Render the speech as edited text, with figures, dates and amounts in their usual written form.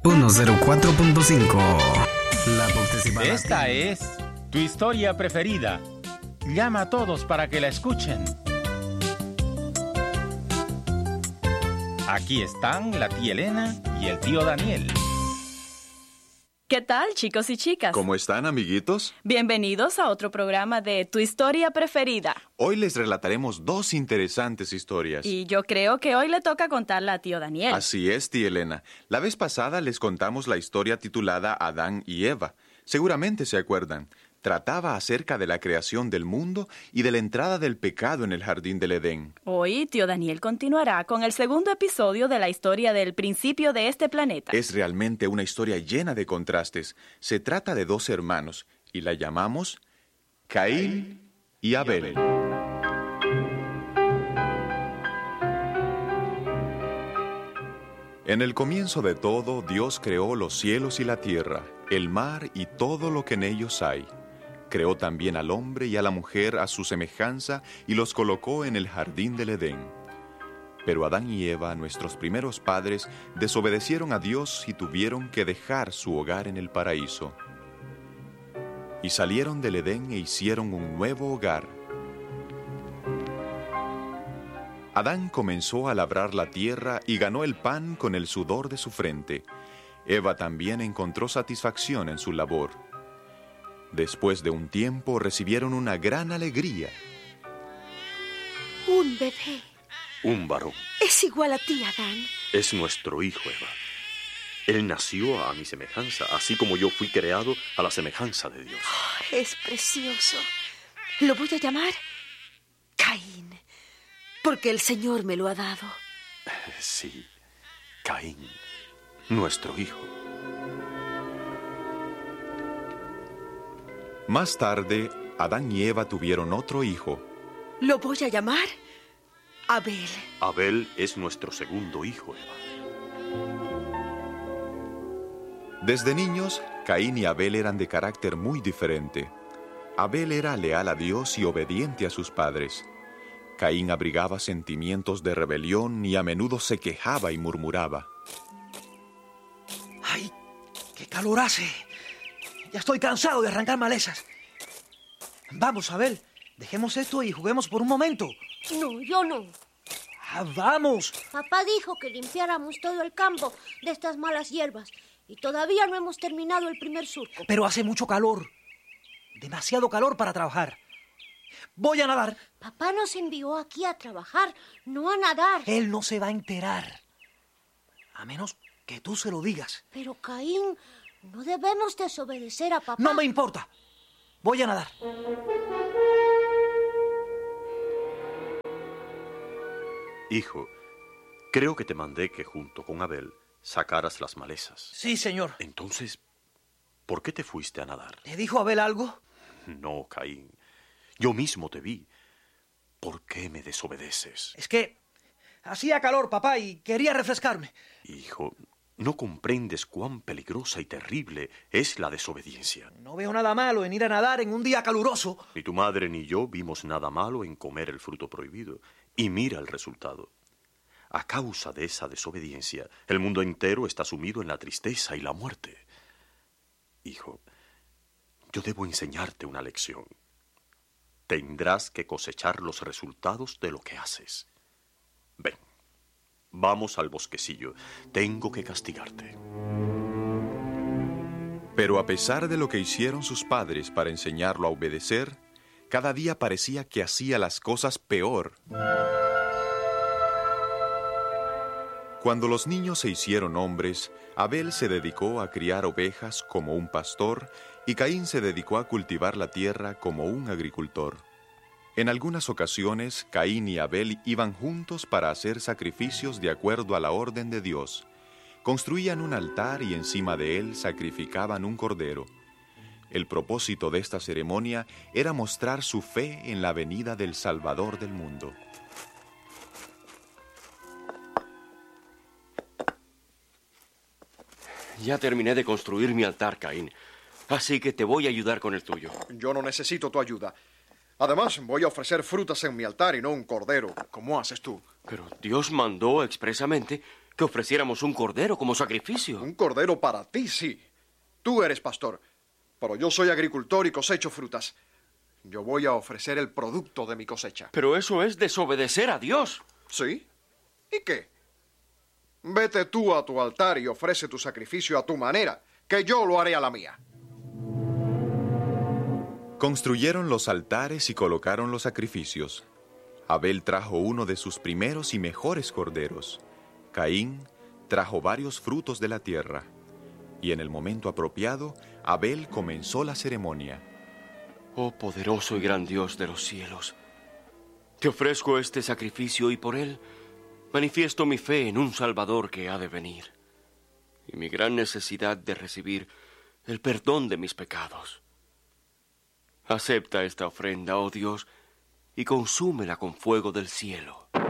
104.5. La participación. Esta es tu historia preferida. Llama a todos para que la escuchen. Aquí están la tía Elena y el tío Daniel. ¿Qué tal, chicos y chicas? ¿Cómo están, amiguitos? Bienvenidos a otro programa de Tu Historia Preferida. Hoy les relataremos dos interesantes historias. Y yo creo que hoy le toca contarla a tío Daniel. Así es, tía Elena. La vez pasada les contamos la historia titulada Adán y Eva. Seguramente se acuerdan. Trataba acerca de la creación del mundo y de la entrada del pecado en el jardín del Edén. Hoy tío Daniel continuará con el segundo episodio de la historia del principio de este planeta. Es realmente una historia llena de contrastes. Se trata de dos hermanos y la llamamos Caín y Abel. En el comienzo de todo, Dios creó los cielos y la tierra, el mar y todo lo que en ellos hay. Creó también al hombre y a la mujer a su semejanza y los colocó en el jardín del Edén. Pero Adán y Eva, nuestros primeros padres, desobedecieron a Dios y tuvieron que dejar su hogar en el paraíso. Y salieron del Edén e hicieron un nuevo hogar. Adán comenzó a labrar la tierra y ganó el pan con el sudor de su frente. Eva también encontró satisfacción en su labor. Después de un tiempo recibieron una gran alegría. Un bebé. Un varón. Es igual a ti, Adán. Es nuestro hijo, Eva. Él nació a mi semejanza, así como yo fui creado a la semejanza de Dios. Oh, es precioso. Lo voy a llamar Caín, porque el Señor me lo ha dado. Sí, Caín, nuestro hijo. Más tarde, Adán y Eva tuvieron otro hijo. Lo voy a llamar Abel. Abel es nuestro segundo hijo, Eva. Desde niños, Caín y Abel eran de carácter muy diferente. Abel era leal a Dios y obediente a sus padres. Caín abrigaba sentimientos de rebelión y a menudo se quejaba y murmuraba. ¡Ay, qué calor hace! Ya estoy cansado de arrancar malezas. Vamos, Abel, dejemos esto y juguemos por un momento. No, yo no. Vamos. Papá dijo que limpiáramos todo el campo de estas malas hierbas y todavía no hemos terminado el primer surco. Pero hace mucho calor. Demasiado calor para trabajar. Voy a nadar. Papá nos envió aquí a trabajar, no a nadar. Él no se va a enterar. A menos que tú se lo digas. Pero, Caín, no debemos desobedecer a papá. No me importa. Voy a nadar. Hijo, creo que te mandé que junto con Abel sacaras las malezas. Sí, señor. Entonces, ¿por qué te fuiste a nadar? ¿Te dijo Abel algo? No, Caín. Yo mismo te vi. ¿Por qué me desobedeces? Es que hacía calor, papá, y quería refrescarme. Hijo, no comprendes cuán peligrosa y terrible es la desobediencia. No veo nada malo en ir a nadar en un día caluroso. Ni tu madre ni yo vimos nada malo en comer el fruto prohibido. Y mira el resultado. A causa de esa desobediencia, el mundo entero está sumido en la tristeza y la muerte. Hijo, yo debo enseñarte una lección. Tendrás que cosechar los resultados de lo que haces. Ven, vamos al bosquecillo. Tengo que castigarte. Pero a pesar de lo que hicieron sus padres para enseñarlo a obedecer, cada día parecía que hacía las cosas peor. Cuando los niños se hicieron hombres, Abel se dedicó a criar ovejas como un pastor y Caín se dedicó a cultivar la tierra como un agricultor. En algunas ocasiones, Caín y Abel iban juntos para hacer sacrificios de acuerdo a la orden de Dios. Construían un altar y encima de él sacrificaban un cordero. El propósito de esta ceremonia era mostrar su fe en la venida del Salvador del mundo. Ya terminé de construir mi altar, Caín. Así que te voy a ayudar con el tuyo. Yo no necesito tu ayuda. Además, voy a ofrecer frutas en mi altar y no un cordero, como haces tú. Pero Dios mandó expresamente que ofreciéramos un cordero como sacrificio. Un cordero para ti, sí. Tú eres pastor, pero yo soy agricultor y cosecho frutas. Yo voy a ofrecer el producto de mi cosecha. Pero eso es desobedecer a Dios. ¿Sí? ¿Y qué? Vete tú a tu altar y ofrece tu sacrificio a tu manera, que yo lo haré a la mía. Construyeron los altares y colocaron los sacrificios. Abel trajo uno de sus primeros y mejores corderos. Caín trajo varios frutos de la tierra. Y en el momento apropiado, Abel comenzó la ceremonia. Oh poderoso y gran Dios de los cielos, te ofrezco este sacrificio y por él manifiesto mi fe en un Salvador que ha de venir y mi gran necesidad de recibir el perdón de mis pecados. Acepta esta ofrenda, oh Dios, y consúmela con fuego del cielo.